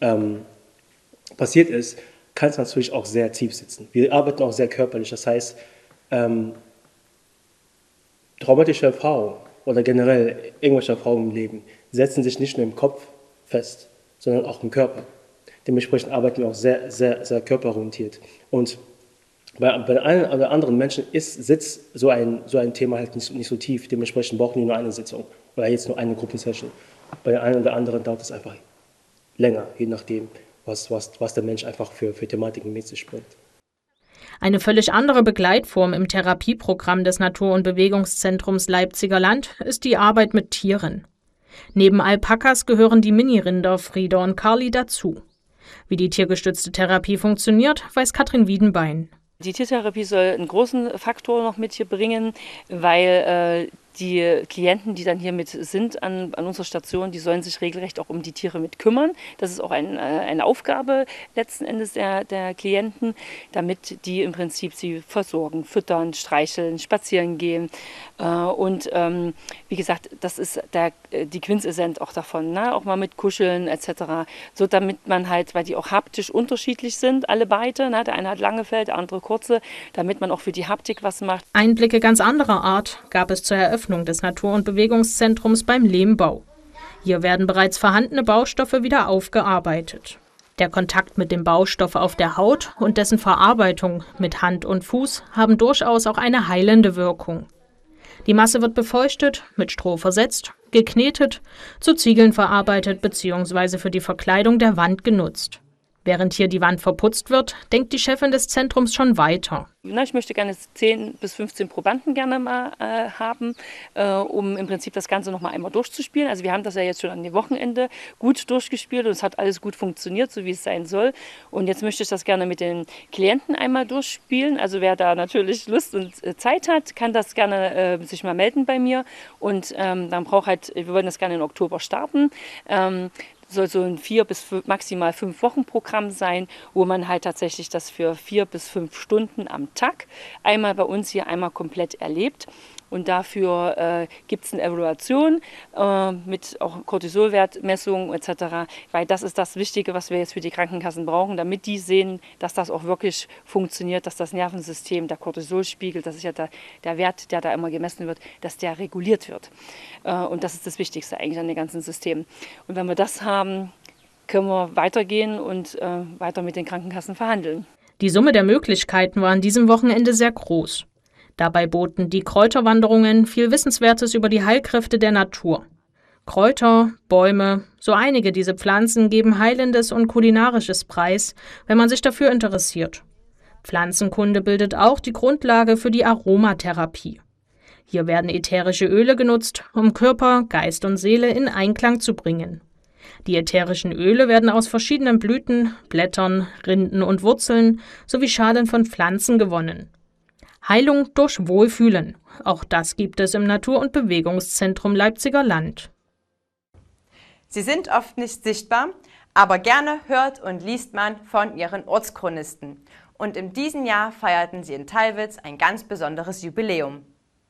passiert ist, kann es natürlich auch sehr tief sitzen. Wir arbeiten auch sehr körperlich, das heißt, traumatische Erfahrungen oder generell irgendwelche Erfahrungen im Leben setzen sich nicht nur im Kopf fest, sondern auch im Körper. Dementsprechend arbeiten wir auch sehr, sehr, sehr körperorientiert. Und bei einem oder anderen Menschen sitzt so ein Thema halt nicht so tief. Dementsprechend brauchen die nur eine Sitzung oder jetzt nur eine Gruppensession. Bei einem oder anderen dauert es einfach länger, je nachdem, was der Mensch einfach für Thematiken mit sich bringt. Eine völlig andere Begleitform im Therapieprogramm des Natur- und Bewegungszentrums Leipziger Land ist die Arbeit mit Tieren. Neben Alpakas gehören die Mini-Rinder Frieda und Carly dazu. Wie die tiergestützte Therapie funktioniert, weiß Katrin Wiedenbein. Die Tiertherapie soll einen großen Faktor noch mit hier bringen, weil die Klienten, die dann hier mit sind an unserer Station, die sollen sich regelrecht auch um die Tiere mit kümmern. Das ist auch eine Aufgabe letzten Endes der Klienten, damit die im Prinzip sie versorgen, füttern, streicheln, spazieren gehen. Und wie gesagt, das ist die Quintessenz auch davon, ne? Auch mal mit Kuscheln etc. So damit man halt, weil die auch haptisch unterschiedlich sind, alle beide, ne? Der eine hat lange Fell, der andere kurze, damit man auch für die Haptik was macht. Einblicke ganz anderer Art gab es zur Eröffnung des Natur- und Bewegungszentrums beim Lehmbau. Hier werden bereits vorhandene Baustoffe wieder aufgearbeitet. Der Kontakt mit dem Baustoff auf der Haut und dessen Verarbeitung mit Hand und Fuß haben durchaus auch eine heilende Wirkung. Die Masse wird befeuchtet, mit Stroh versetzt, geknetet, zu Ziegeln verarbeitet bzw. für die Verkleidung der Wand genutzt. Während hier die Wand verputzt wird, denkt die Chefin des Zentrums schon weiter. Ich möchte gerne 10 bis 15 Probanden gerne mal haben, um im Prinzip das Ganze noch mal einmal durchzuspielen. Also wir haben das ja jetzt schon an dem Wochenende gut durchgespielt und es hat alles gut funktioniert, so wie es sein soll. Und jetzt möchte ich das gerne mit den Klienten einmal durchspielen. Also wer da natürlich Lust und Zeit hat, kann das gerne sich mal melden bei mir. Und dann wir wollen das gerne im Oktober starten. Soll so ein 4 bis maximal 5 Wochen Programm sein, wo man halt tatsächlich das für 4 bis 5 Stunden am Tag einmal bei uns hier einmal komplett erlebt. Und dafür gibt es eine Evaluation mit auch Cortisolwertmessungen etc., weil das ist das Wichtige, was wir jetzt für die Krankenkassen brauchen, damit die sehen, dass das auch wirklich funktioniert, dass das Nervensystem, der Cortisolspiegel, das ist ja der Wert, der da immer gemessen wird, dass der reguliert wird. Und das ist das Wichtigste eigentlich an dem ganzen System. Und wenn wir das haben, können wir weitergehen und weiter mit den Krankenkassen verhandeln. Die Summe der Möglichkeiten war an diesem Wochenende sehr groß. Dabei boten die Kräuterwanderungen viel Wissenswertes über die Heilkräfte der Natur. Kräuter, Bäume, so einige dieser Pflanzen geben Heilendes und Kulinarisches preis, wenn man sich dafür interessiert. Pflanzenkunde bildet auch die Grundlage für die Aromatherapie. Hier werden ätherische Öle genutzt, um Körper, Geist und Seele in Einklang zu bringen. Die ätherischen Öle werden aus verschiedenen Blüten, Blättern, Rinden und Wurzeln sowie Schalen von Pflanzen gewonnen. Heilung durch Wohlfühlen. Auch das gibt es im Natur- und Bewegungszentrum Leipziger Land. Sie sind oft nicht sichtbar, aber gerne hört und liest man von ihren Ortschronisten. Und in diesem Jahr feierten sie in Tallwitz ein ganz besonderes Jubiläum.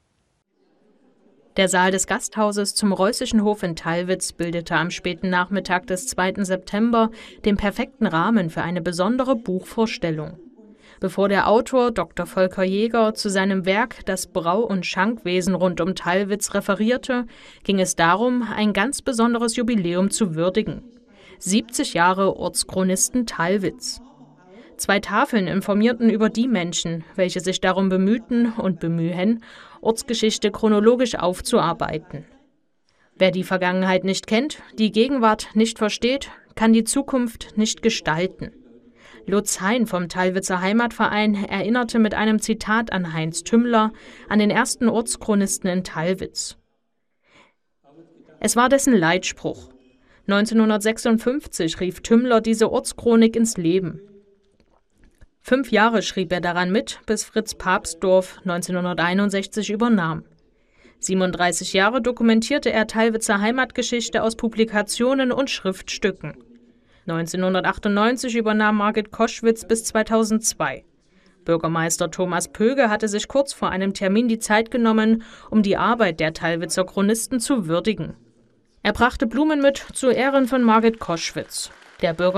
Der Saal des Gasthauses zum Reußischen Hof in Tallwitz bildete am späten Nachmittag des 2. September den perfekten Rahmen für eine besondere Buchvorstellung. Bevor der Autor Dr. Volker Jäger zu seinem Werk Das Brau- und Schankwesen rund um Tallwitz referierte, ging es darum, ein ganz besonderes Jubiläum zu würdigen. 70 Jahre Ortschronisten Tallwitz. 2 Tafeln informierten über die Menschen, welche sich darum bemühten und bemühen, Ortsgeschichte chronologisch aufzuarbeiten. Wer die Vergangenheit nicht kennt, die Gegenwart nicht versteht, kann die Zukunft nicht gestalten. Lutz Hein vom Tallwitzer Heimatverein erinnerte mit einem Zitat an Heinz Tümmler an den ersten Ortschronisten in Tallwitz. Es war dessen Leitspruch. 1956 rief Tümmler diese Ortschronik ins Leben. 5 Jahre schrieb er daran mit, bis Fritz Papsdorf 1961 übernahm. 37 Jahre dokumentierte er Tallwitzer Heimatgeschichte aus Publikationen und Schriftstücken. 1998 übernahm Margit Koschwitz bis 2002. Bürgermeister Thomas Pöge hatte sich kurz vor einem Termin die Zeit genommen, um die Arbeit der Tallwitzer Chronisten zu würdigen. Er brachte Blumen mit zu Ehren von Margit Koschwitz. Der